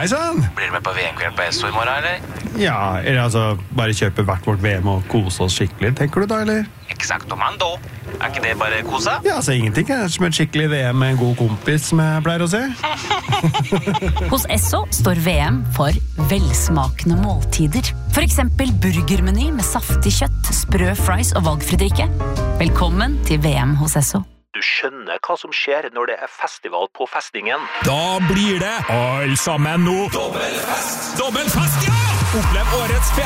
Hei sann! Blir du med på VM-kveld på Esso I morgen, eller? Ja, eller altså, bare kjøpe hvert vårt VM og kose oss skikkelig, tenker du da, eller? Exactomando. Ikke det bare kosa? Ja, altså, ingenting som et skikkelig VM med en god kompis, som jeg pleier å se. Hos Esso står VM for velsmakende måltider. For eksempel burgermeny med saftig kjøtt, sprø fries og valgfridrikke. Velkommen til VM hos Esso. Du skjønner hva som skjer når det festival på festningen. Da blir det all sammen nå. Dobbelfest, ja! Opplev årets